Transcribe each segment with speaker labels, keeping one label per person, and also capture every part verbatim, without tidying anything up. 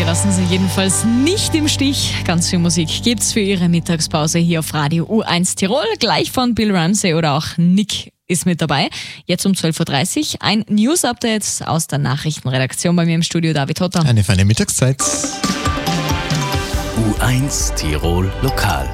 Speaker 1: lassen Sie jedenfalls nicht im Stich. Ganz viel Musik gibt's für Ihre Mittagspause hier auf Radio U eins Tirol. Gleich von Bill Ramsey oder auch Nick ist mit dabei. Jetzt um zwölf Uhr dreißig ein News-Update aus der Nachrichtenredaktion bei mir im Studio, David Hotter.
Speaker 2: Eine feine Mittagszeit.
Speaker 3: U eins Tirol Lokal.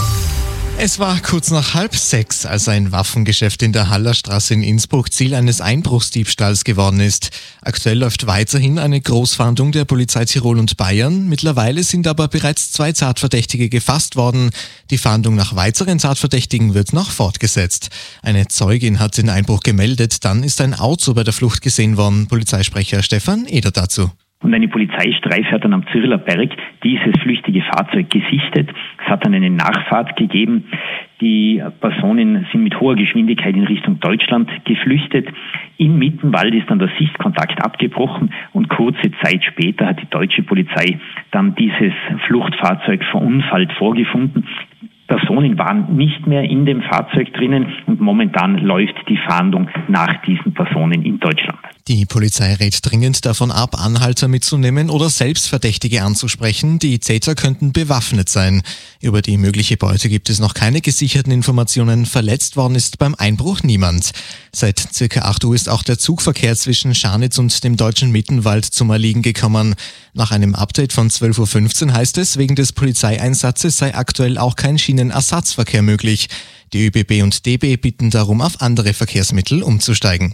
Speaker 2: Es war kurz nach halb sechs, als ein Waffengeschäft in der Hallerstraße in Innsbruck Ziel eines Einbruchsdiebstahls geworden ist. Aktuell läuft weiterhin eine Großfahndung der Polizei Tirol und Bayern. Mittlerweile sind aber bereits zwei Tatverdächtige gefasst worden. Die Fahndung nach weiteren Tatverdächtigen wird noch fortgesetzt. Eine Zeugin hat den Einbruch gemeldet, dann ist ein Auto bei der Flucht gesehen worden. Polizeisprecher Stefan Eder dazu.
Speaker 4: Und eine Polizeistreife hat dann am Zürler Berg dieses flüchtige Fahrzeug gesichtet. Es hat dann eine Nachfahrt gegeben. Die Personen sind mit hoher Geschwindigkeit in Richtung Deutschland geflüchtet. Im Mittenwald ist dann der Sichtkontakt abgebrochen und kurze Zeit später hat die deutsche Polizei dann dieses Fluchtfahrzeug verunfallt vorgefunden. Personen waren nicht mehr in dem Fahrzeug drinnen und momentan läuft die Fahndung nach diesen Personen in Deutschland.
Speaker 2: Die Polizei rät dringend davon ab, Anhalter mitzunehmen oder selbst Verdächtige anzusprechen. Die Täter könnten bewaffnet sein. Über die mögliche Beute gibt es noch keine gesicherten Informationen. Verletzt worden ist beim Einbruch niemand. Seit circa acht Uhr ist auch der Zugverkehr zwischen Scharnitz und dem deutschen Mittenwald zum Erliegen gekommen. Nach einem Update von zwölf Uhr fünfzehn heißt es, wegen des Polizeieinsatzes sei aktuell auch kein Schienenersatzverkehr möglich. Die ÖBB und D B bitten darum, auf andere Verkehrsmittel umzusteigen.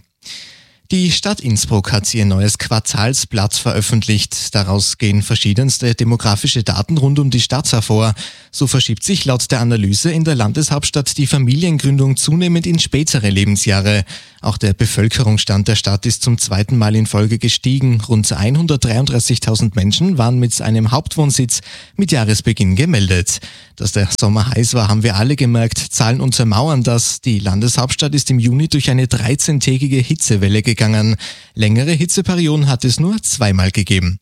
Speaker 2: Die Stadt Innsbruck hat ihr neues Quartalsblatt veröffentlicht. Daraus gehen verschiedenste demografische Daten rund um die Stadt hervor. So verschiebt sich laut der Analyse in der Landeshauptstadt die Familiengründung zunehmend in spätere Lebensjahre. Auch der Bevölkerungsstand der Stadt ist zum zweiten Mal in Folge gestiegen. Rund hundertdreiunddreißigtausend Menschen waren mit einem Hauptwohnsitz mit Jahresbeginn gemeldet. Dass der Sommer heiß war, haben wir alle gemerkt. Zahlen untermauern das. Die Landeshauptstadt ist im Juni durch eine dreizehntägige Hitzewelle gegangen. Längere Hitzeperioden hat es nur zweimal gegeben.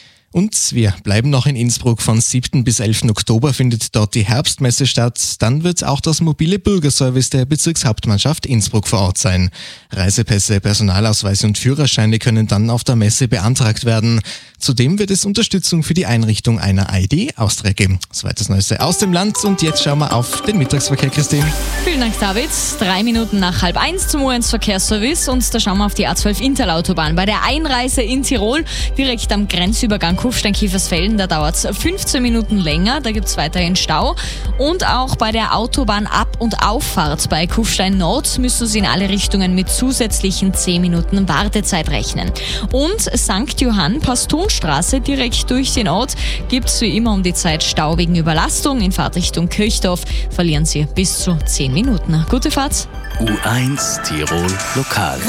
Speaker 2: Und wir bleiben noch in Innsbruck. Von siebten bis elften Oktober findet dort die Herbstmesse statt. Dann wird auch das mobile Bürgerservice der Bezirkshauptmannschaft Innsbruck vor Ort sein. Reisepässe, Personalausweise und Führerscheine können dann auf der Messe beantragt werden. Zudem wird es Unterstützung für die Einrichtung einer I D Austria geben. Soweit das Neueste aus dem Land. Und jetzt schauen wir auf den Mittagsverkehr, Christine.
Speaker 1: Vielen Dank, David. Drei Minuten nach halb eins zum U eins Verkehrsservice. Und da schauen wir auf die A zwölf Interlautobahn. Bei der Einreise in Tirol, direkt am Grenzübergang Kufstein-Kiefersfelden, da dauert es fünfzehn Minuten länger, da gibt es weiterhin Stau. Und auch bei der Autobahn Ab- und Auffahrt bei Kufstein Nord müssen Sie in alle Richtungen mit zusätzlichen zehn Minuten Wartezeit rechnen. Und Sankt Johann Pastonstraße direkt durch den Ort gibt es wie immer um die Zeit Stau wegen Überlastung. In Fahrtrichtung Kirchdorf verlieren Sie bis zu zehn Minuten. Gute Fahrt!
Speaker 3: U eins Tirol Lokal.